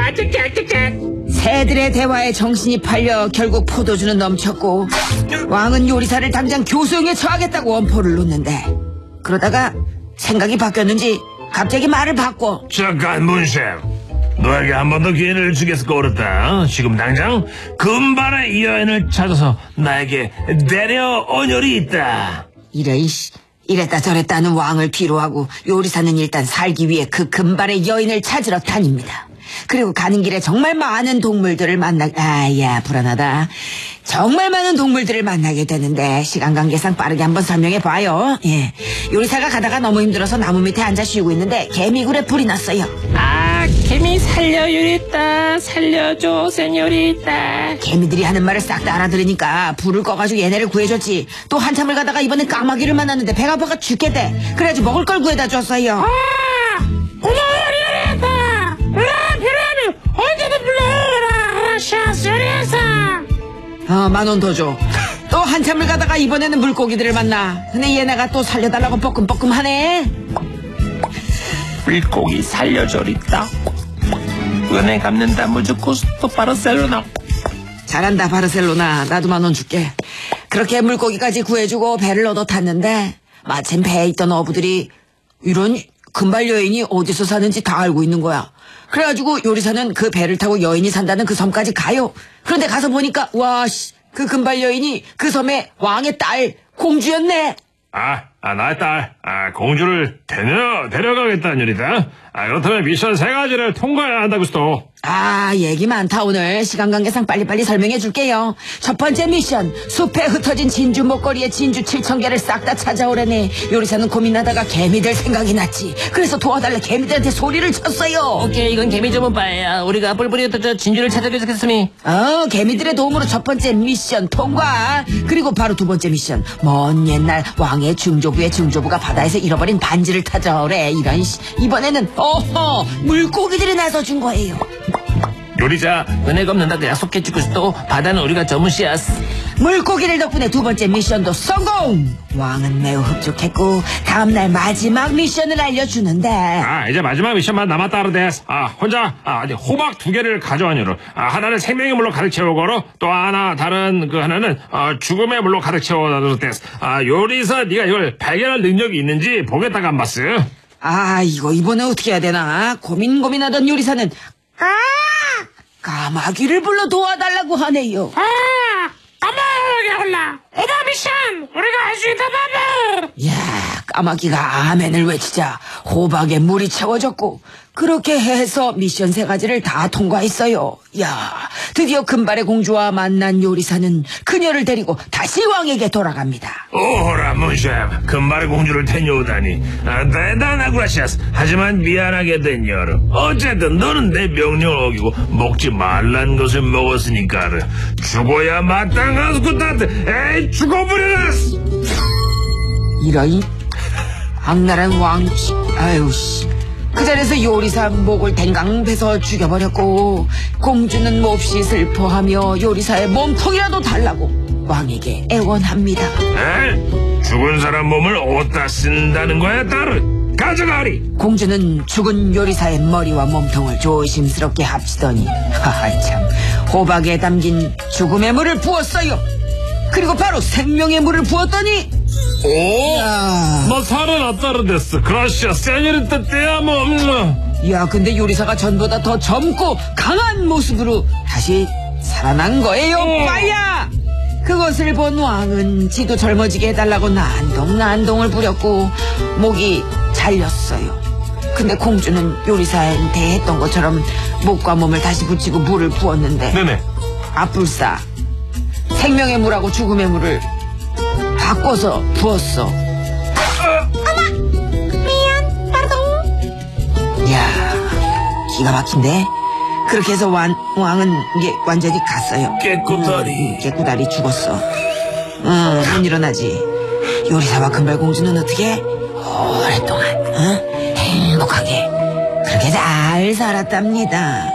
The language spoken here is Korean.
새들의 대화에 정신이 팔려 결국 포도주는 넘쳤고 왕은 요리사를 당장 교수형에 처하겠다고 엄포를 놓는데 그러다가 생각이 바뀌었는지 갑자기 말을 바꿔. 잠깐 문쌤, 너에게 한 번 더 기회를 주겠을까 어렵다. 지금 당장 금발의 여인을 찾아서 나에게 내려온 열이 있다. 이랬다 저랬다는 왕을 뒤로하고 요리사는 일단 살기 위해 그 금발의 여인을 찾으러 다닙니다. 그리고 가는 길에 정말 많은 동물들을 불안하다. 정말 많은 동물들을 만나게 되는데 시간 관계상 빠르게 한번 설명해봐요. 요리사가 가다가 너무 힘들어서 나무 밑에 앉아 쉬고 있는데 개미굴에 불이 났어요. 개미 살려 요리있다. 살려줘 세뇨리있다. 개미들이 하는 말을 싹 다 알아들으니까 불을 꺼가지고 얘네를 구해줬지. 또 한참을 가다가 이번엔 까마귀를 만났는데 배가 아파가 죽겠대. 그래가지고 먹을 걸 구해다 줬어요. 고마워 요리있다. 필요하면 언제든 불러라. 샤스 요리사. 10,000원 더 줘. 또 한참을 가다가 이번에는 물고기들을 만나. 근데 얘네가 또 살려달라고 뻐끔뻐끔하네. 물고기 살려줘리다. 은혜 갚는다 무주코스토 바르셀로나. 잘한다 바르셀로나. 나도 10,000원 줄게. 그렇게 물고기까지 구해주고 배를 얻어 탔는데 마침 배에 있던 어부들이 이런 금발 여인이 어디서 사는지 다 알고 있는 거야. 그래가지고 요리사는 그 배를 타고 여인이 산다는 그 섬까지 가요. 그런데 가서 보니까 그 금발 여인이 그 섬의 왕의 딸 공주였네. 나의 딸, 공주를 데려가겠다는 일이다. 그렇다면 미션 3가지를 통과해야 한다고 했어. 얘기 많다 오늘. 시간 관계상 빨리빨리 설명해 줄게요. 첫 번째 미션, 숲에 흩어진 진주 목걸이에 진주 7,000개를 싹 다 찾아오라네. 요리사는 고민하다가 개미들 생각이 났지. 그래서 도와달라 개미들한테 소리를 쳤어요. 오케이, 이건 개미 전문바야. 우리가 뿔뿔이었던 저 진주를 찾아주겠으니. 개미들의 도움으로 첫 번째 미션 통과. 그리고 바로 두 번째 미션, 먼 옛날 왕의 증조부의 증조부가 바다에서 잃어버린 반지를 찾아오래. 이번에는 물고기들이 나서준 거예요. 요리사, 은혜 갚는다고 약속해주고 또 바다는 우리가 전무시하스. 물고기들 덕분에 두 번째 미션도 성공. 왕은 매우 흡족했고 다음날 마지막 미션을 알려주는데 이제 마지막 미션만 남았다 그러댔어. 혼자 호박 2개를 가져와녀로. 하나는 생명의 물로 가득 채우고로 또 다른 하나는 죽음의 물로 가득 채워놔도 됐어. 요리사, 네가 이걸 발견할 능력이 있는지 보겠다가 안 봤어. 이번에 어떻게 해야 되나 고민하던 요리사는 까마귀를 불러 도와달라고 하네요. 까마귀 올라. 오버 미션 우리가 할 수 있다 바보. 까마귀가 아멘을 외치자 호박에 물이 채워졌고 그렇게 해서 미션 3가지를 다 통과했어요. 드디어 금발의 공주와 만난 요리사는 그녀를 데리고 다시 왕에게 돌아갑니다. 오호라 문쌤, 금발의 공주를 데려오다니 대단하구나 샤스. 하지만 미안하게 된 여름. 어쨌든 너는 내 명령을 어기고 먹지 말란 것을 먹었으니까 죽어야 마땅하구나. 죽어버려라. 이런 악랄한 왕. 그 자리에서 요리사 목을 댕강 베서 죽여버렸고 공주는 몹시 슬퍼하며 요리사의 몸통이라도 달라고 왕에게 애원합니다. 죽은 사람 몸을 어디다 쓴다는 거야 딸을? 가져가리. 공주는 죽은 요리사의 머리와 몸통을 조심스럽게 합치더니 참 호박에 담긴 죽음의 물을 부었어요. 그리고 바로 생명의 물을 부었더니 너 살아났다 그랬어. 그라시아 세뇨리타 때야뭐. 근데 요리사가 전보다 더 젊고 강한 모습으로 다시 살아난 거예요. 빠야. 그것을 본 왕은 지도 젊어지게 해달라고 난동을 부렸고 목이 잘렸어요. 근데 공주는 요리사한테 했던 것처럼 목과 몸을 다시 붙이고 물을 부었는데 네네. 아뿔싸 생명의 물하고 죽음의 물을 바꿔서 부었어. 미안, 파동. 기가 막힌데? 그렇게 해서 왕은 이게 완전히 갔어요. 깨꾸다리 죽었어. 못 일어나지. 요리사와 금발공주는 어떻게 오랫동안 행복하게 그렇게 잘 살았답니다.